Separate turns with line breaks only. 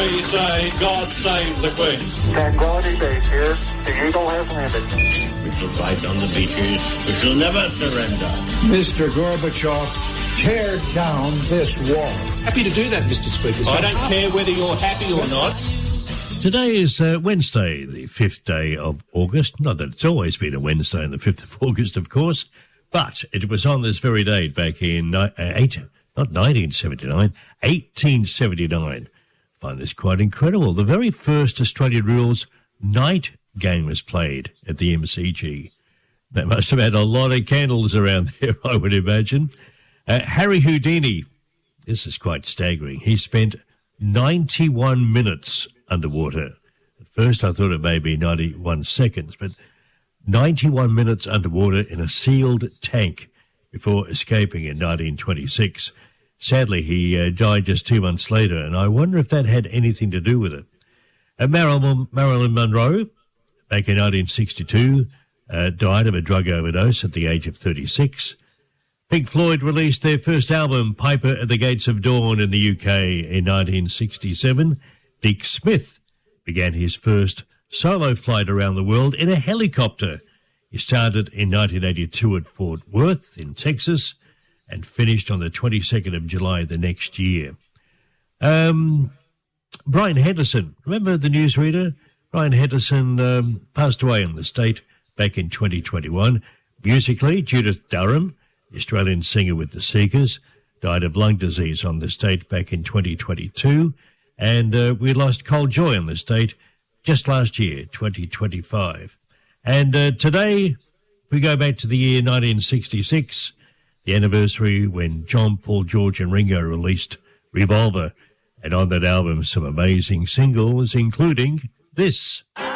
we say, God save the Queen.
Tranquility Base here. The Eagle has landed.
We shall fight on the beaches. We shall never surrender.
Mr. Gorbachev, tear down this wall.
Happy to do that, Mr. Speaker.
I don't care whether you're happy or not.
Today is Wednesday, the 5th day of August. Not that it's always been a Wednesday on the 5th of August, of course, but it was on this very day back in 1879. I find this quite incredible. The very first Australian rules night game was played at the MCG. They must have had a lot of candles around there, I would imagine. Harry Houdini, this is quite staggering. He spent 91 minutes underwater. At first I thought it may be 91 seconds, but 91 minutes underwater in a sealed tank before escaping in 1926. Sadly, he died just 2 months later, and I wonder if that had anything to do with it. Marilyn Monroe, back in 1962, died of a drug overdose at the age of 36. Pink Floyd released their first album, Piper at the Gates of Dawn, in the UK in 1967. Dick Smith began his first solo flight around the world in a helicopter. He started in 1982 at Fort Worth in Texas and finished on the 22nd of July the next year. Brian Henderson, remember the newsreader? Brian Henderson passed away in the state back in 2021. Musically, Judith Durham, the Australian singer with the Seekers, died of lung disease on the state back in 2022. And we lost Cole Joy on the state just last year, 2025. And today we go back to the year 1966, the anniversary when John, Paul, George and Ringo released Revolver. And on that album, some amazing singles, including this.